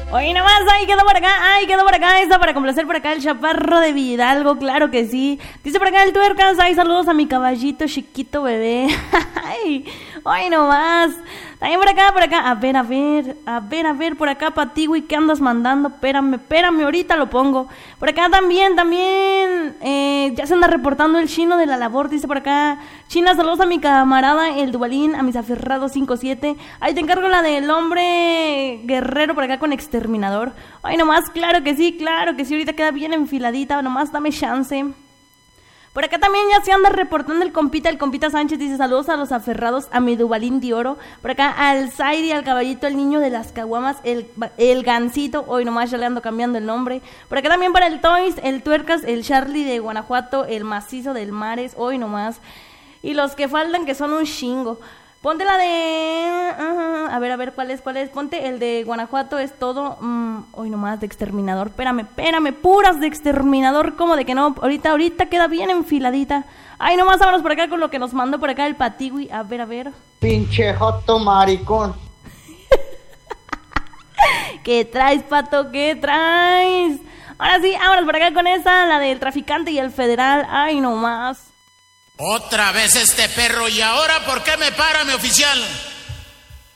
Oye, nomás, ahí quedó por acá, está para complacer por acá el chaparro de Vidalgo, claro que sí. Dice por acá el Tuercas, ay, saludos a mi caballito chiquito bebé. Ay, hoy nomás. También por acá, a ver, por acá, Patigui, ¿qué andas mandando? Espérame, ahorita lo pongo. Por acá también, ya se anda reportando el chino de la labor, dice por acá. China, saludos a mi camarada, el Dubalín, a mis aferrados 57. Ahí te encargo la del hombre guerrero por acá con exterminador. Ay, nomás, claro que sí, ahorita queda bien enfiladita, nomás dame chance. Por acá también ya se anda reportando el compita Sánchez, dice saludos a los aferrados, a mi Dubalín de oro. Por acá al Zairi, al caballito, el niño de las caguamas, el gancito, hoy nomás ya le ando cambiando el nombre. Por acá también para el Toys, el Tuercas, el Charlie de Guanajuato, el macizo del Mares, hoy nomás. Y los que faltan que son un chingo. Ponte la de... a ver, ¿cuál es? Ponte el de Guanajuato, es todo... hoy nomás de exterminador. Espérame, puras de exterminador. ¿Cómo de que no? Ahorita queda bien enfiladita. Ay, nomás vámonos por acá con lo que nos mandó por acá el Patigui. A ver. Pinche joto maricón. ¿Qué traes, Pato? ¿Qué traes? Ahora sí, vámonos por acá con esa, la del traficante y el federal. Ay, nomás. Otra vez este perro, ¿y ahora por qué me para mi oficial?